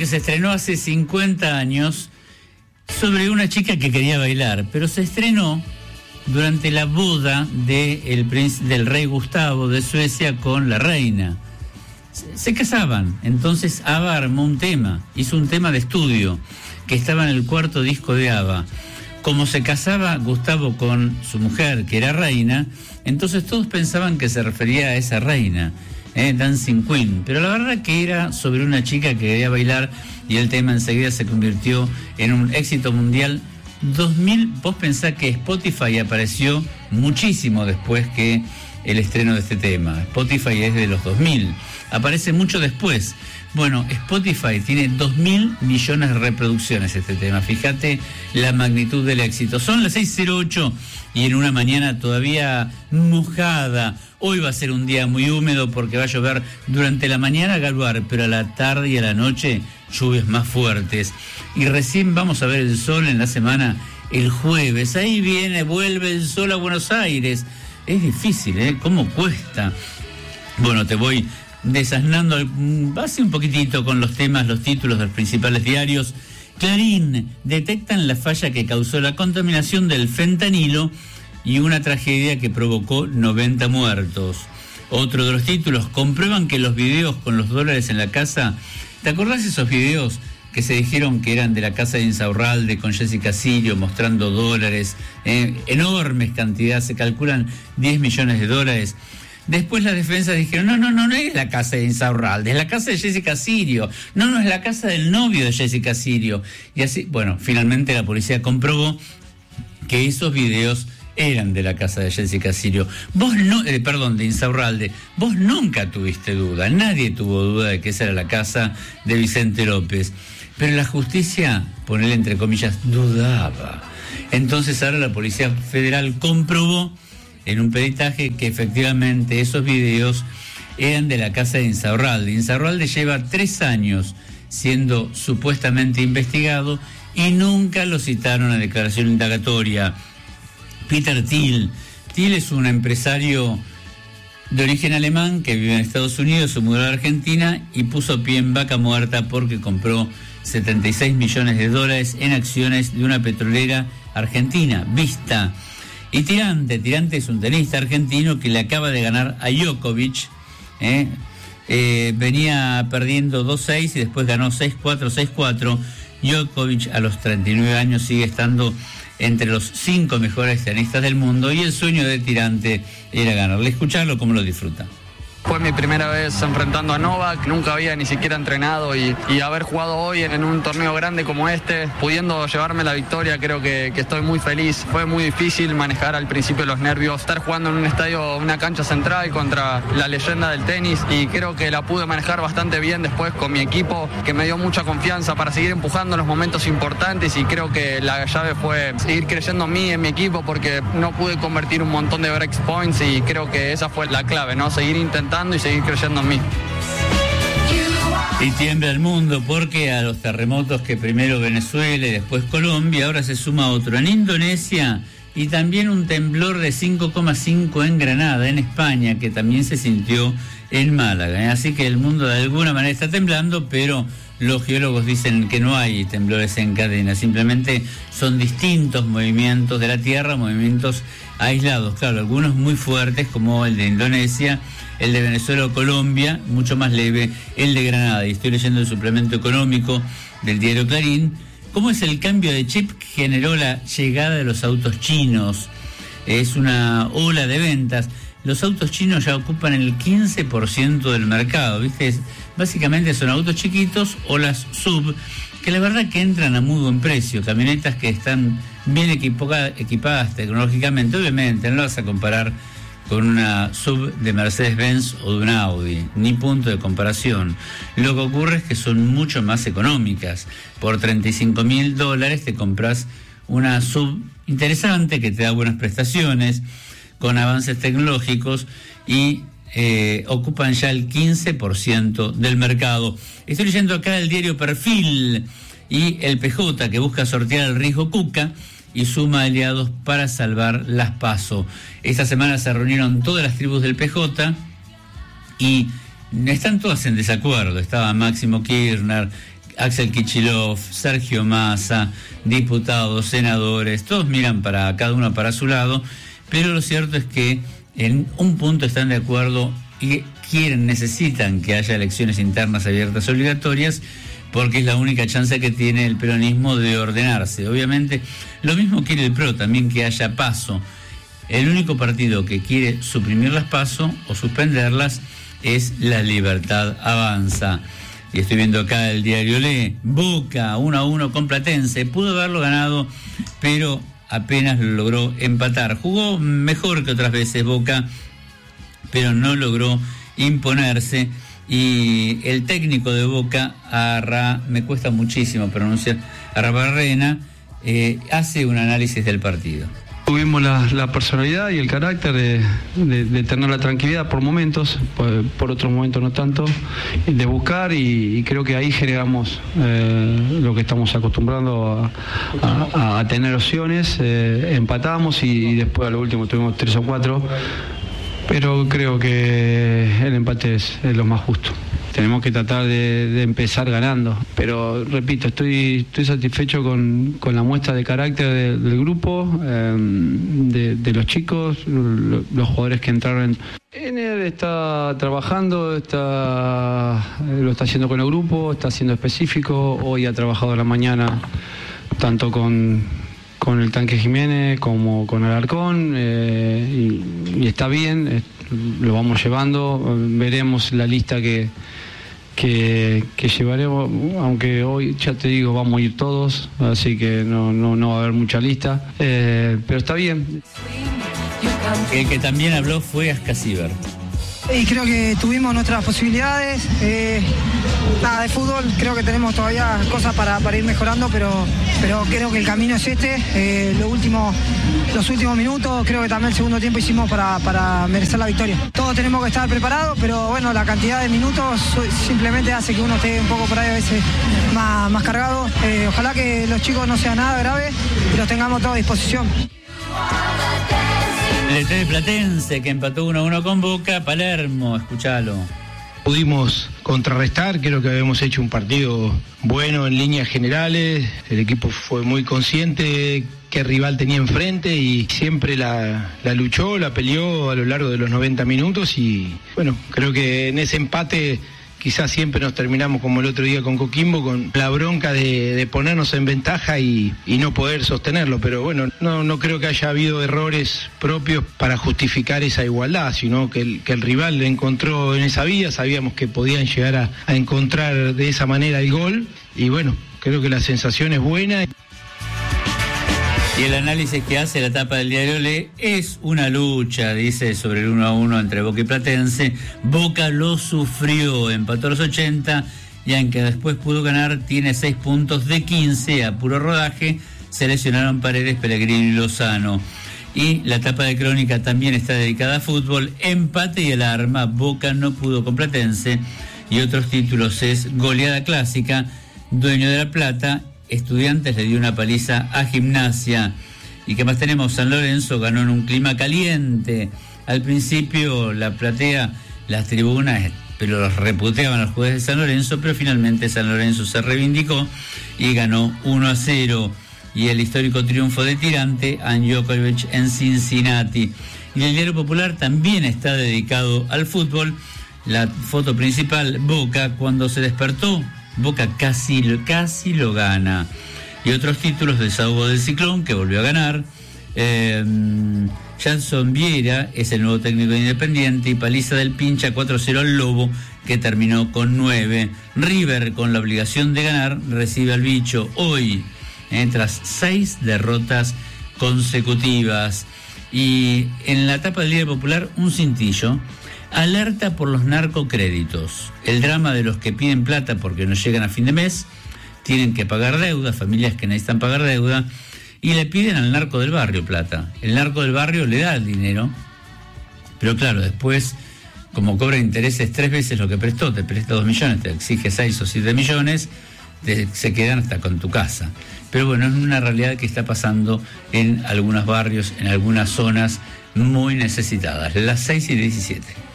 que se estrenó hace 50 años sobre una chica que quería bailar, pero se estrenó durante la boda del rey Gustavo de Suecia con la reina. Se casaban, entonces ABBA armó un tema, hizo un tema de estudio que estaba en el cuarto disco de ABBA. Como se casaba Gustavo con su mujer, que era reina, entonces todos pensaban que se refería a esa reina, Dancing Queen, pero la verdad que era sobre una chica que quería bailar y el tema enseguida se convirtió en un éxito mundial. 2000, vos pensás que Spotify apareció muchísimo después que el estreno de este tema. Spotify es de los 2000, aparece mucho después. Bueno, Spotify tiene 2.000 millones de reproducciones este tema. Fíjate la magnitud del éxito. Son las 6:08 y en una mañana todavía mojada. Hoy va a ser un día muy húmedo porque va a llover durante la mañana, galuar, pero a la tarde y a la noche lluvias más fuertes. Y recién vamos a ver el sol en la semana el jueves. Ahí vuelve el sol a Buenos Aires. Es difícil, ¿Cómo cuesta? Bueno, te voy desasnando así un poquitito con los temas, los títulos de los principales diarios. Clarín, detectan la falla que causó la contaminación del fentanilo y una tragedia que provocó 90 muertos. Otro de los títulos, comprueban que los videos con los dólares en la casa, ¿te acordás de esos videos que se dijeron que eran de la casa de Insaurralde con Jessica Sirio mostrando dólares, enormes cantidades, se calculan 10 millones de dólares? Después las defensas dijeron, no es la casa de Insaurralde, es la casa de Jessica Sirio. No es la casa del novio de Jessica Sirio. Y así, bueno, finalmente la policía comprobó que esos videos eran de la casa de Jessica Sirio. De Insaurralde. Vos nunca tuviste duda, nadie tuvo duda de que esa era la casa de Vicente López. Pero la justicia, ponele entre comillas, dudaba. Entonces ahora la Policía Federal comprobó en un peritaje que efectivamente esos videos eran de la casa de Insaurralde. Insaurralde lleva 3 años siendo supuestamente investigado y nunca lo citaron a declaración indagatoria. Peter Thiel es un empresario de origen alemán que vive en Estados Unidos, se mudó a la Argentina y puso pie en vaca muerta porque compró 76 millones de dólares en acciones de una petrolera argentina, Vista. Y Tirante es un tenista argentino que le acaba de ganar a Djokovic. Venía perdiendo 2-6 y después ganó 6-4, 6-4. Djokovic a los 39 años sigue estando entre los 5 mejores tenistas del mundo y el sueño de Tirante era ganarle. Escucharlo cómo lo disfruta. Fue mi primera vez enfrentando a Novak, nunca había ni siquiera entrenado y haber jugado hoy en un torneo grande como este, pudiendo llevarme la victoria, creo que estoy muy feliz. Fue muy difícil manejar al principio los nervios, estar jugando en un estadio, una cancha central contra la leyenda del tenis y creo que la pude manejar bastante bien después con mi equipo, que me dio mucha confianza para seguir empujando en los momentos importantes y creo que la llave fue seguir creyendo en mí, en mi equipo, porque no pude convertir un montón de break points y creo que esa fue la clave, ¿no? Seguir intentando y seguir creyendo en mí. Y tiembla el mundo porque a los terremotos que primero Venezuela y después Colombia, ahora se suma otro en Indonesia y también un temblor de 5,5 en Granada, en España, que también se sintió en Málaga. Así que el mundo de alguna manera está temblando, pero los geólogos dicen que no hay temblores en cadena, simplemente son distintos movimientos de la Tierra, movimientos aislados, claro, algunos muy fuertes como el de Indonesia, el de Venezuela o Colombia, mucho más leve el de Granada. Y estoy leyendo el suplemento económico del diario Clarín, cómo es el cambio de chip que generó la llegada de los autos chinos. Es una ola de ventas. Los autos chinos ya ocupan el 15% del mercado, ¿viste? Básicamente son autos chiquitos o las sub, que la verdad que entran a muy buen precio, camionetas que están bien equipadas tecnológicamente. Obviamente no las vas a comparar con una sub de Mercedes-Benz o de una Audi, ni punto de comparación. Lo que ocurre es que son mucho más económicas. Por $35.000 te compras una sub interesante que te da buenas prestaciones, con avances tecnológicos y ocupan ya el 15% del mercado. Estoy leyendo acá el diario Perfil y el PJ que busca sortear el riesgo Cuca y suma aliados para salvar las PASO. Esta semana se reunieron todas las tribus del PJ y están todas en desacuerdo. Estaba Máximo Kirchner, Axel Kicillof, Sergio Massa, diputados, senadores, todos miran para cada uno para su lado, pero lo cierto es que en un punto están de acuerdo y necesitan que haya elecciones internas abiertas obligatorias, porque es la única chance que tiene el peronismo de ordenarse. Obviamente, lo mismo quiere el PRO, también que haya PASO. El único partido que quiere suprimir las PASO o suspenderlas es La Libertad Avanza. Y estoy viendo acá el diario Le, Boca 1-1 con Platense, pudo haberlo ganado, pero apenas lo logró empatar. Jugó mejor que otras veces Boca, pero no logró imponerse. Y el técnico de Boca, me cuesta muchísimo pronunciar, Arbarrena, hace un análisis del partido. Tuvimos la personalidad y el carácter de tener la tranquilidad por momentos, por otros momentos no tanto, de buscar, y creo que ahí generamos lo que estamos acostumbrando a tener opciones. Empatamos y después a lo último tuvimos 3 o 4, pero creo que el empate es lo más justo. Tenemos que tratar de empezar ganando, pero repito, estoy satisfecho con la muestra de carácter del grupo, de los chicos, los jugadores que entraron. Él está trabajando, lo está haciendo con el grupo, está siendo específico. Hoy ha trabajado a la mañana tanto con el Tanque Jiménez como con Alarcón, y está bien, lo vamos llevando. Veremos la lista que llevaremos, aunque hoy ya te digo vamos a ir todos, así que no va a haber mucha lista, pero está bien. El que también habló fue Ascasiber. Y creo que tuvimos nuestras posibilidades. De fútbol creo que tenemos todavía cosas para ir mejorando, pero creo que el camino es este. Los últimos minutos, creo que también el segundo tiempo hicimos para merecer la victoria. Todos tenemos que estar preparados, pero bueno, la cantidad de minutos simplemente hace que uno esté un poco por ahí a veces más cargado. Ojalá que los chicos no sea nada grave y los tengamos todos a disposición. El de Platense, que empató 1-1 con Boca. Palermo, escuchalo. Pudimos contrarrestar, creo que habíamos hecho un partido bueno en líneas generales. El equipo fue muy consciente qué rival tenía enfrente y siempre la luchó, la peleó a lo largo de los 90 minutos, y bueno, creo que en ese empate quizás siempre nos terminamos como el otro día con Coquimbo, con la bronca de ponernos en ventaja y no poder sostenerlo. Pero bueno, no creo que haya habido errores propios para justificar esa igualdad, sino que el rival le encontró en esa vía. Sabíamos que podían llegar a encontrar de esa manera el gol, y bueno, creo que la sensación es buena. Y el análisis que hace la tapa del diario Le es una lucha, dice, sobre el 1-1 entre Boca y Platense. Boca lo sufrió, empató a los 80, y aunque después pudo ganar, tiene 6 puntos de 15 a puro rodaje. Se lesionaron Paredes, Pellegrini y Lozano. Y la tapa de Crónica también está dedicada a fútbol. Empate y alarma, Boca no pudo con Platense. Y otros títulos es goleada clásica, Dueño de la Plata. Estudiantes le dio una paliza a Gimnasia. ¿Y qué más tenemos? San Lorenzo ganó en un clima caliente. Al principio la platea, las tribunas, pero los reputeaban a los jugadores de San Lorenzo, pero finalmente San Lorenzo se reivindicó y ganó 1-0. Y el histórico triunfo de Tirante a Djokovic en Cincinnati. Y el Diario Popular también está dedicado al fútbol. La foto principal, Boca, cuando se despertó, Boca casi lo gana. Y otros títulos, desahogo del Ciclón, que volvió a ganar. Jason Vieira es el nuevo técnico de Independiente, y paliza del Pincha 4-0 al Lobo, que terminó con 9. River, con la obligación de ganar, recibe al Bicho hoy, tras 6 derrotas consecutivas. Y en la tapa del Diario Popular, un cintillo. Alerta por los narcocréditos. El drama de los que piden plata porque no llegan a fin de mes, tienen que pagar deuda, familias que necesitan pagar deuda, y le piden al narco del barrio plata. El narco del barrio le da el dinero, pero claro, después, como cobra intereses 3 veces lo que prestó, te presta 2 millones, te exige 6 o 7 millones, se quedan hasta con tu casa. Pero bueno, es una realidad que está pasando en algunos barrios, en algunas zonas muy necesitadas. Las 6:17.